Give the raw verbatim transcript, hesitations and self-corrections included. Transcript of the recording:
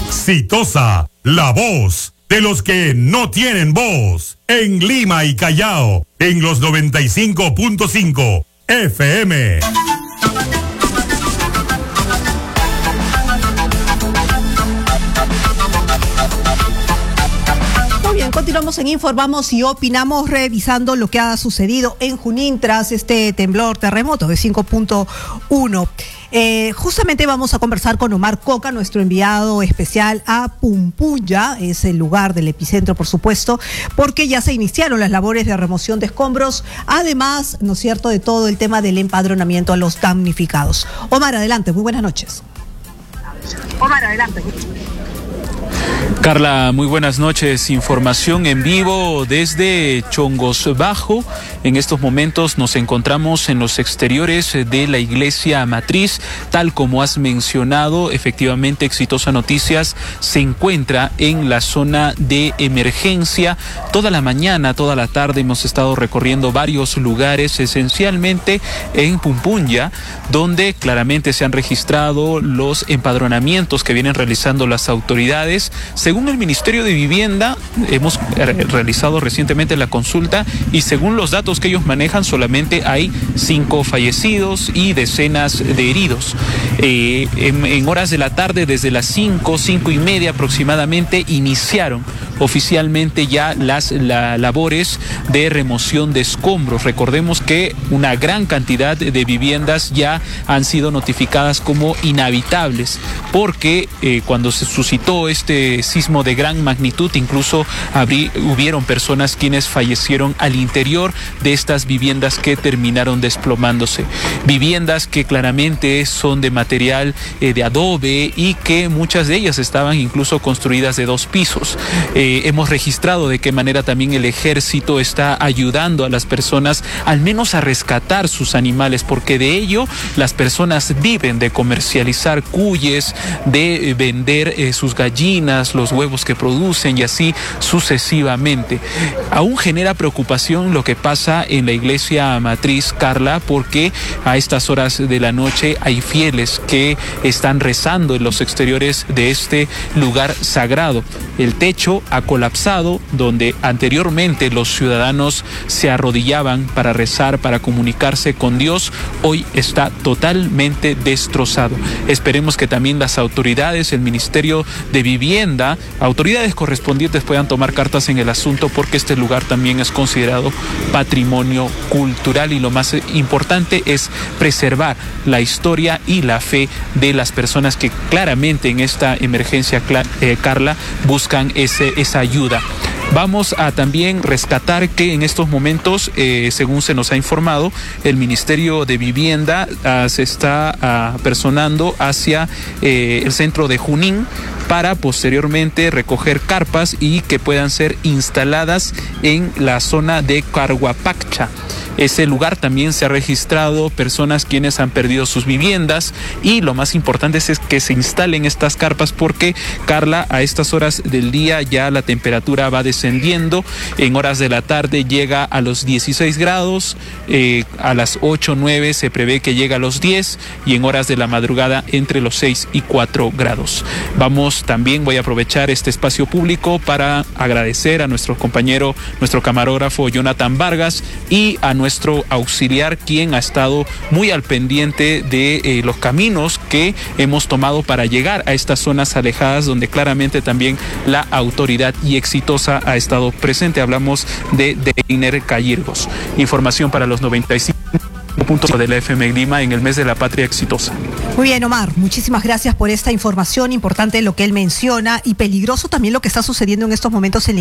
Exitosa, la voz de los que no tienen voz. En Lima y Callao, en los noventa y cinco punto cinco F M. Continuamos en Informamos y Opinamos, revisando lo que ha sucedido en Junín tras este temblor, terremoto de cinco punto uno. Eh, justamente vamos a conversar con Omar Coca, nuestro enviado especial a Pumpunya, es el lugar del epicentro, por supuesto, porque ya se iniciaron las labores de remoción de escombros, además, ¿no es cierto?, de todo el tema del empadronamiento a los damnificados. Omar, adelante, muy buenas noches. Omar, adelante. Carla, muy buenas noches. Información en vivo desde Chongos Bajo. En estos momentos nos encontramos en los exteriores de la iglesia matriz. Tal como has mencionado, efectivamente, Exitosa Noticias se encuentra en la zona de emergencia. Toda la mañana, toda la tarde hemos estado recorriendo varios lugares, esencialmente en Pumpunya, donde claramente se han registrado los empadronamientos que vienen realizando las autoridades. Según el Ministerio de Vivienda, hemos realizado recientemente la consulta y según los datos que ellos manejan, solamente hay cinco fallecidos y decenas de heridos. Eh, en, en horas de la tarde, desde las cinco, cinco y media aproximadamente, iniciaron oficialmente ya las la, labores de remoción de escombros. Recordemos que una gran cantidad de viviendas ya han sido notificadas como inhabitables, porque eh, cuando se suscitó este sismo de gran magnitud, incluso habrí, hubieron personas quienes fallecieron al interior de estas viviendas que terminaron desplomándose. Viviendas que claramente son de material eh, de adobe y que muchas de ellas estaban incluso construidas de dos pisos. Eh, hemos registrado de qué manera también el ejército está ayudando a las personas al menos a rescatar sus animales, porque de ello las personas viven, de comercializar cuyes, de eh, vender eh, sus gallinas, los huevos que producen y así sucesivamente. Aún genera preocupación lo que pasa en la iglesia matriz, Carla, porque a estas horas de la noche hay fieles que están rezando en los exteriores de este lugar sagrado. El techo ha colapsado, donde anteriormente los ciudadanos se arrodillaban para rezar, para comunicarse con Dios, hoy está totalmente destrozado. Esperemos que también las autoridades, el Ministerio de Vivienda, autoridades correspondientes puedan tomar cartas en el asunto, porque este lugar también es considerado patrimonio cultural y lo más importante es preservar la historia y la fe de las personas que claramente en esta emergencia, eh, Carla, buscan ese, esa ayuda. Vamos a también rescatar que en estos momentos, eh, según se nos ha informado, el Ministerio de Vivienda uh, se está uh, personando hacia eh, el centro de Junín para posteriormente recoger carpas y que puedan ser instaladas en la zona de Carhuapaccha. Ese lugar también se ha registrado personas quienes han perdido sus viviendas y lo más importante es que se instalen estas carpas porque, Carla, a estas horas del día ya la temperatura va descendiendo. En horas de la tarde llega a los dieciséis grados, eh, a las ocho, nueve se prevé que llega a los diez y en horas de la madrugada entre los seis y cuatro grados. Vamos también, voy a aprovechar este espacio público para agradecer a nuestro compañero, nuestro camarógrafo Jonathan Vargas y a nuestro nuestro auxiliar, quien ha estado muy al pendiente de eh, los caminos que hemos tomado para llegar a estas zonas alejadas, donde claramente también la autoridad y Exitosa ha estado presente. Hablamos de Deiner Cayirgos. Información para los noventa y cinco puntos de la F M Lima en el mes de la patria Exitosa. Muy bien, Omar, muchísimas gracias por esta información, importante lo que él menciona y peligroso también lo que está sucediendo en estos momentos en la